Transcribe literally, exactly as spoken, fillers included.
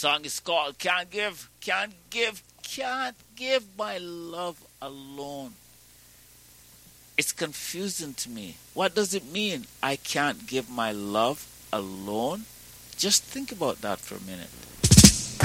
song is called Can't Give, Can't Give, Can't Give My Love Alone. It's confusing to me. What does it mean? I can't give my love alone? Just think about that for a minute.